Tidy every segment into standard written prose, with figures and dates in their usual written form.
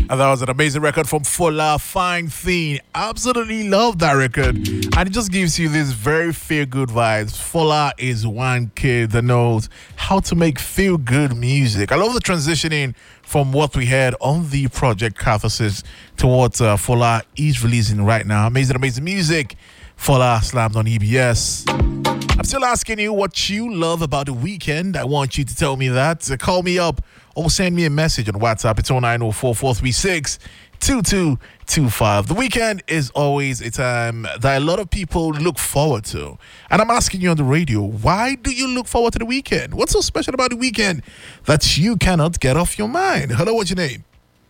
And that was an amazing record from Fola, Fine Thing. Absolutely love that record. And it just gives you this very feel good vibes. Fola is one kid that knows how to make feel good music. I love the transitioning from what we had on the Project Catharsis to what Fola is releasing right now. Amazing, amazing music. Fola slammed on EBS. I'm still asking you what you love about the weekend. I want you to tell me that. Call me up or send me a message on WhatsApp. It's 09044362225. The weekend is always a time that a lot of people look forward to. And I'm asking you on the radio, why do you look forward to the weekend? What's so special about the weekend that you cannot get off your mind? Hello, what's your name?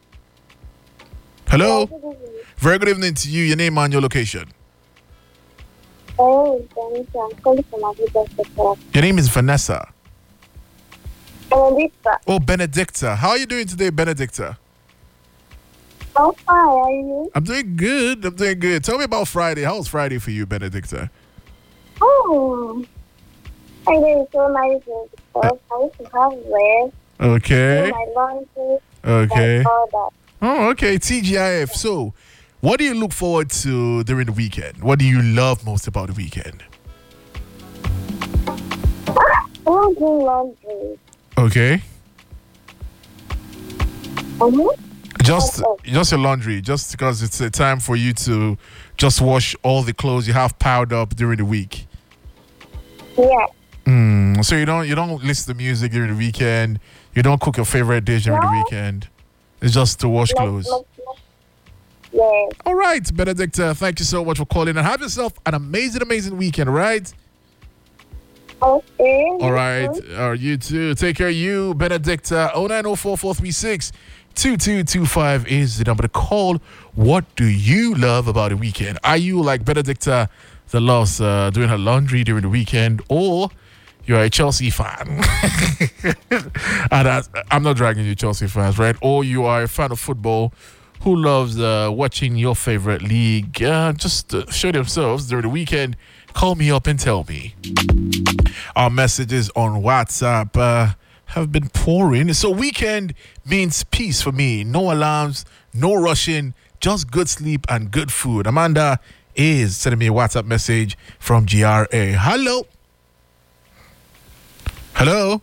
Hello? Very good evening to you. Your name and your location. Oh, Vanessa. I'm calling from Abuja. Your name is Vanessa. Benedicta. Oh, Benedicta. How are you doing today, Benedicta? How far are you? I'm doing good. I'm doing good. Tell me about Friday. How was Friday for you, Benedicta? Oh, I did so nice because I used to have rest. Okay. Do my laundry. Okay. And all that. Oh, okay. TGIF. So, what do you look forward to during the weekend? What do you love most about the weekend? I want to do laundry. Okay. Mm-hmm. Just your laundry, just because it's a time for you to just wash all the clothes you have piled up during the week. Yeah. So you don't listen to music during the weekend. You don't cook your favorite dish during the weekend. It's just to wash clothes. Yes. All right, Benedicta, thank you so much for calling and have yourself an amazing, amazing weekend, right? Okay. All right. You too. Take care of you, Benedicta. 09044362225 is the number to call. What do you love about the weekend? Are you like Benedicta that loves doing her laundry during the weekend, or you're a Chelsea fan? And I'm not dragging you Chelsea fans, right? Or you are a fan of football who loves watching your favorite league just show themselves during the weekend. Call me up and tell me. Our messages on WhatsApp have been pouring. So weekend means peace for me. No alarms, no rushing, just good sleep and good food. Amanda is sending me a WhatsApp message from GRA. Hello. Hello.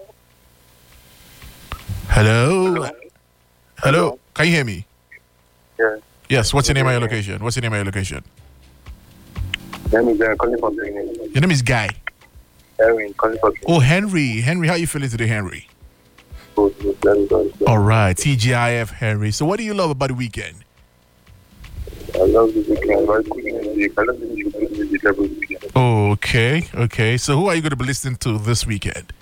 Hello. Hello. Can you hear me? Yeah. Yes. What's your name and your location? What's your name and your location? My name is calling from Your name is Guy. Henry, calling from Oh, Henry. Henry, how you feeling today, Henry? Good. All right. TGIF, Henry. So what do you love about the weekend? I love the weekend. I love the music every weekend. Okay. So who are you going to be listening to this weekend?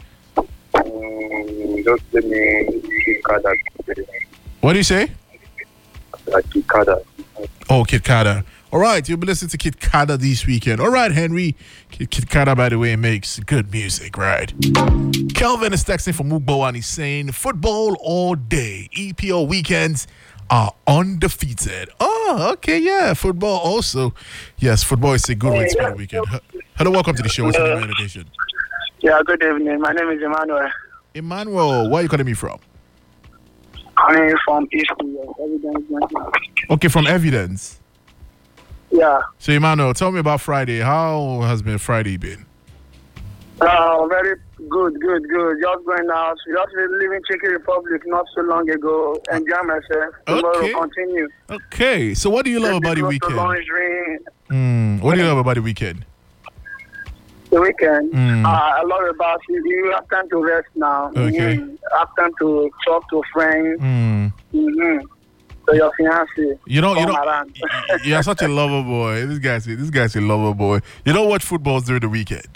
Just let me Kikada. What do you say? Kikada. Oh, Kid Kada. All right, you'll be listening to Kid Kada this weekend. All right, Henry. Kid Kada, by the way, makes good music, right? Kelvin is texting from Mugbo and he's saying, football all day. EPL weekends are undefeated. Oh, okay, yeah. Football also. Yes, football is a good way to spend the weekend. Hello, welcome to the show. What's your name and location? Yeah, good evening. My name is Emmanuel. Emmanuel, where are you calling me from? I'm from East New York. Evidence. Okay, from Evidence. Yeah. So, Emmanuel, tell me about Friday. How has been Friday been? Very good. Just going out. Just leaving Czech Republic not so long ago. Enjoy myself. Tomorrow continue. Okay. So, what do you love about the weekend? What do you love about the weekend? The weekend? I love about it. You have time to rest now. Okay. You have time to talk to friends. So your fiancé. You're such a lover boy. This guy's a lover boy. You don't watch footballs during the weekend.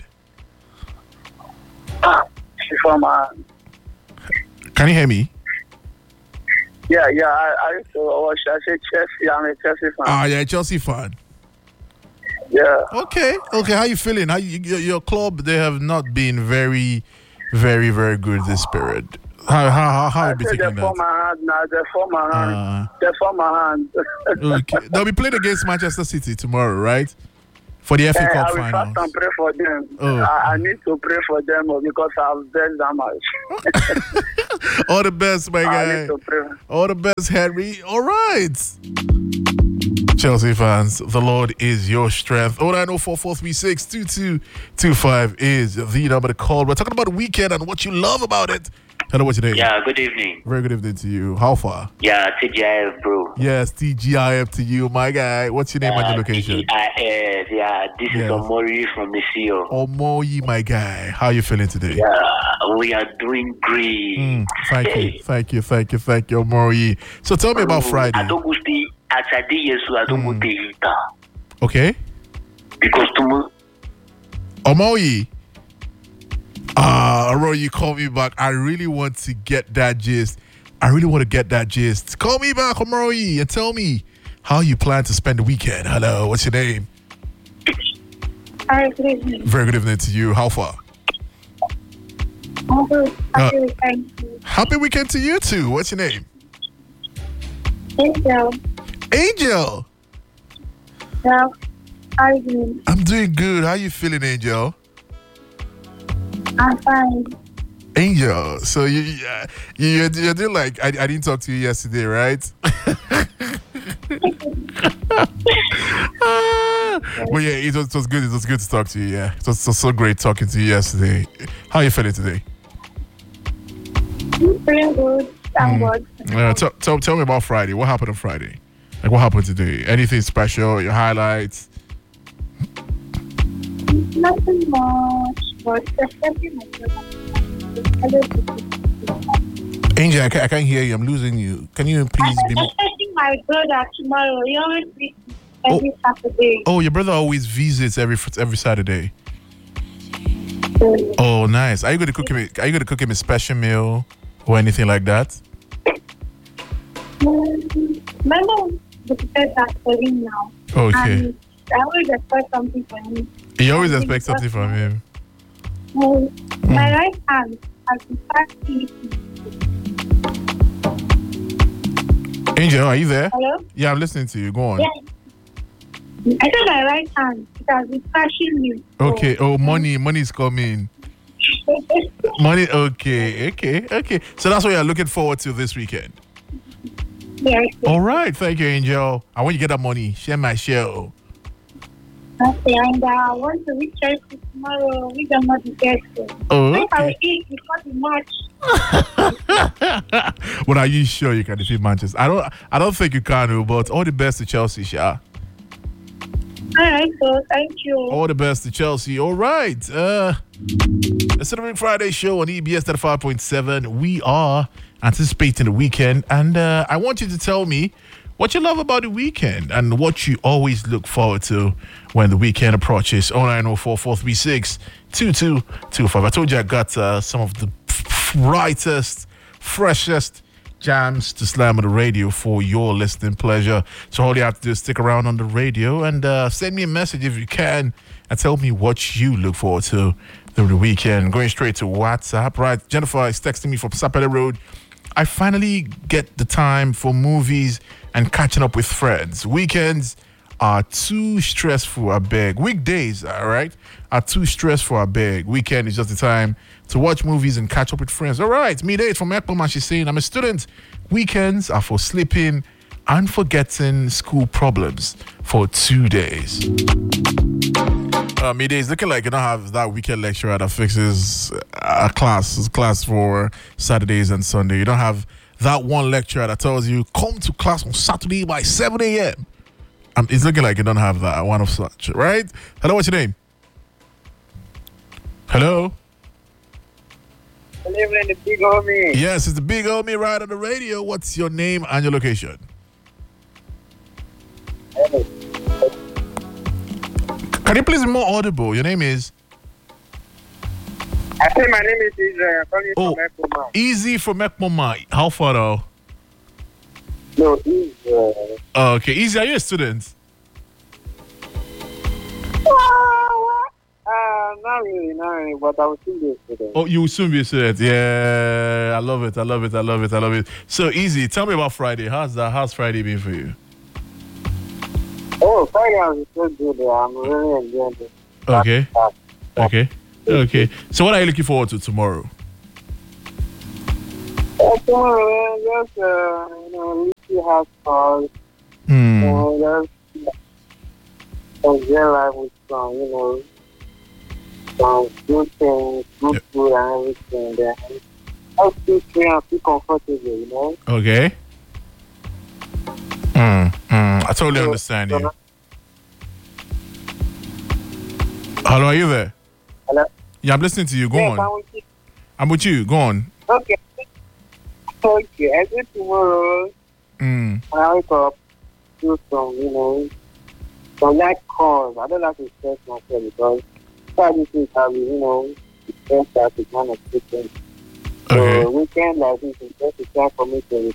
She's from Can you hear me? Yeah. I used to watch. I say Chelsea. I'm a Chelsea fan. You're a Chelsea fan. Yeah. Okay. How you feeling? Your club? They have not been very, very, very good this period. How you be taking that? They form my hand. Okay. They'll be playing against Manchester City tomorrow, right? For the FA I Cup will fast finals. and pray for them. Oh. I need to pray for them because I've bet that much. All the best, my I guy. need to pray. All the best, Henry. All right. Chelsea fans, the Lord is your strength. 09044362225 is the number to call. We're talking about the weekend and what you love about it. Hello, what's your name? Yeah, good evening. Very good evening to you. How far? Yeah, TGIF, bro. Yes, TGIF to you, my guy. What's your name and your location? TGIF, yeah, this Yes. is Omori from the CEO. Omoyi, my guy. How are you feeling today? Yeah, we are doing great. Thank you, Omoyi. So tell me about Friday. I don't go stay at Saturday, yes, so I don't go stay later. Okay? Because tomorrow, Omoyi. Aurora, you call me back. I really want to get that gist. Call me back, Omori, and tell me how you plan to spend the weekend. Hello, what's your name? Hi, good evening. Very good evening to you. How far? I'm good. Happy weekend. Happy weekend to you too. What's your name? Angel. Angel. Yeah. How are you doing? I'm doing good. How you feeling, Angel? I'm fine. Angel. So you're doing like I didn't talk to you yesterday, right? Well, yeah, it was good. It was good to talk to you. Yeah, it was so great talking to you yesterday. How are you feeling today? Feeling good. I'm good. Tell me about Friday. What happened on Friday? Like, what happened today? Anything special? Your highlights? Nothing much, but accepting myself. Angel, I can't hear you. I'm losing you. Can you please be more? Expecting my brother tomorrow. He always visits every Saturday. Oh, your brother always visits every Saturday. Oh, nice. Are you going to cook him a special meal or anything like that? My mom prepared that for him now. Okay. And I always expect something from him. You always expect something from him. My right hand has been starting. Angel, are you there? Hello? Yeah, I'm listening to you. Go on. Yeah. I said my right hand. It has been crashing me. Okay. Oh, money's coming. Money. Okay. So that's what you're looking forward to this weekend. Yes. All right. Thank you, Angel. And when you get that money, share my share. Okay, and I want to reach out tomorrow. We don't want to get to. Oh, If I will okay. eat before the match. But are you sure you can defeat Manchester? I don't think you can, but all the best to Chelsea, Sha. All right, so thank you. All the best to Chelsea. All right. It's the Big Friday show on EBS 35.7. We are anticipating the weekend, and I want you to tell me what you love about the weekend and what you always look forward to when the weekend approaches. 09044362225. I told you I got some of the brightest, freshest jams to slam on the radio for your listening pleasure. So all you have to do is stick around on the radio and send me a message if you can and tell me what you look forward to during the weekend. Going straight to WhatsApp. Right, Jennifer is texting me from Sapele Road. I finally get the time for movies and catching up with friends. Weekends are too stressful, I beg. Weekdays, all right, are too stressful, I beg. Weekend is just the time to watch movies and catch up with friends. All right, Midday from Ekpoma, she's saying, I'm a student. Weekends are for sleeping and forgetting school problems for 2 days. Midday is looking like you don't have that weekend lecturer that fixes a class for Saturdays and Sunday. You don't have that one lecturer that tells you come to class on Saturday by 7 a.m. It's looking like you don't have that one of such, right? Hello, what's your name? Hello? Good evening, the big homie. Yes, it's the big homie right on the radio. What's your name and your location? Can you please be more audible? Your name is? I think my name is Israel. I'm calling Oh, from Ekoma. Easy from Ekmoma. How far though? No, Israel. Okay, Easy, are you a student? Not really, but I will still be a student. Oh, you will soon be a student. Yeah, I love it. So Easy, tell me about Friday. How's Friday been for you? Oh, finance is so good. I'm really enjoying it. Okay. Okay. So what are you looking forward to tomorrow? Tomorrow, just, little house calls. Just enjoy life with some, some good things, good food and everything. Then just feel free and feel comfortable, Okay. I totally understand you. Hello, are you there? Hello? Yeah, I'm listening to you. Go Yes, on. I'm with you. Go on. Okay. I think tomorrow, when I wake up, do some, some light calls. I don't like to stress myself because Friday things have been, stress that is kind of different. Okay. So weekend like this is just a time for me to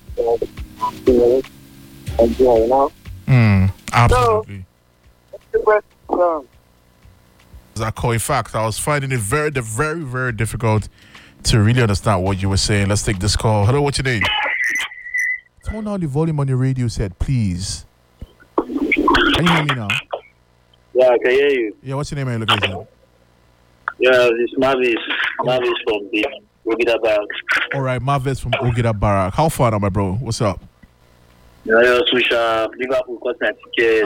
enjoy, Absolutely. So, In fact, I was finding it very, very, very difficult to really understand what you were saying. Let's take this call. Hello, what's your name? Turn down the volume on your radio set, please. Can you hear me now? Yeah, I can hear you. Yeah, what's your name and your location? Yeah, it's Mavis. Mavis from the Ogida Barak. All right, Marvis from Ogida Barak. How far now, my bro? What's up? Yeah, we shall Liverpool got my ticket.